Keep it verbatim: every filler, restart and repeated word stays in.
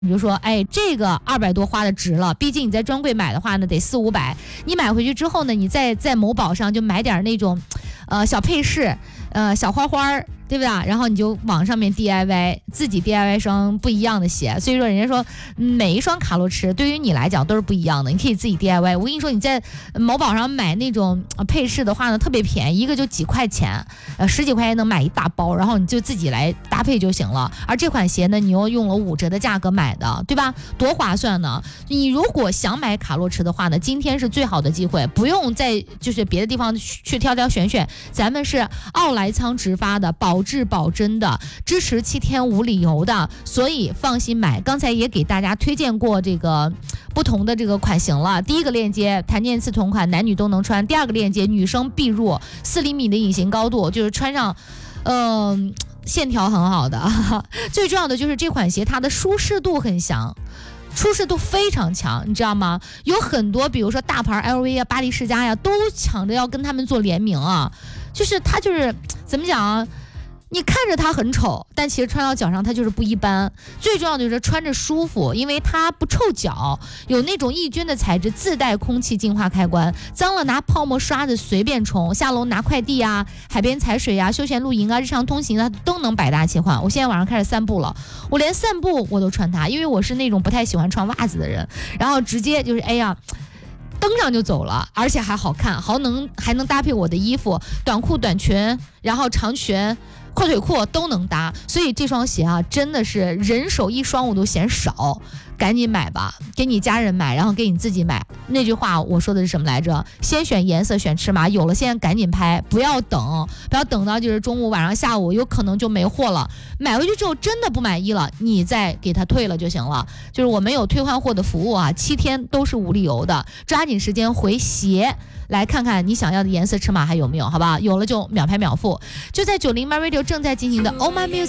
你就说，哎，这个二百多花的值了，毕竟你在专柜买的话呢，得四五百。你买回去之后呢，你再在某宝上就买点那种，呃，小配饰，呃，小花花，对不对？然后你就往上面 D I Y， 自己 D I Y 双不一样的鞋。所以说，人家说每一双卡路驰对于你来讲都是不一样的，你可以自己 D I Y。我跟你说，你在某宝上买那种配饰的话呢，特别便宜，一个就几块钱，呃，十几块钱能买一大包，然后你就自己来搭配就行了。而这款鞋呢，你又用了五折的价格买的，对吧？多划算呢！你如果想买卡路驰的话呢，今天是最好的机会，不用再就是别的地方去挑挑选选，咱们是奥莱仓直发的，保质保真的，支持七天无理由的，所以放心买。刚才也给大家推荐过这个不同的这个款型了。第一个链接檀健次同款，男女都能穿；第二个链接女生必入，四厘米的隐形高度，就是穿上，嗯、呃。线条很好的，最重要的就是这款鞋它的舒适度很强，舒适度非常强，你知道吗？有很多比如说大牌 L V 啊、巴黎世家呀，都抢着要跟他们做联名啊，就是它就是怎么讲啊？你看着它很丑，但其实穿到脚上它就是不一般。最重要的就是穿着舒服，因为它不臭脚，有那种抑菌的材质，自带空气净化开关，脏了拿泡沫刷子随便冲，下楼拿快递啊、海边踩水啊、休闲露营啊、日常通行啊都能百搭切换。我现在晚上开始散步了，我连散步我都穿它，因为我是那种不太喜欢穿袜子的人，然后直接就是哎呀。登上就走了，而且还好看，好能还能搭配我的衣服，短裤、短裙，然后长裙、阔腿裤都能搭，所以这双鞋啊，真的是人手一双我都嫌少，赶紧买吧，给你家人买，然后给你自己买。那句话我说的是什么来着？先选颜色，选尺码，有了现在赶紧拍，不要等，不要等到就是中午、晚上、下午，有可能就没货了。买回去之后真的不满意了，你再给他退了就行了。就是我们有退换货的服务啊，七天都是无理由的，抓紧时间回鞋。来看看你想要的颜色尺码还有没有，好不好？有了就秒拍秒付。就在九零 My Radio 正在进行的 Oh My Music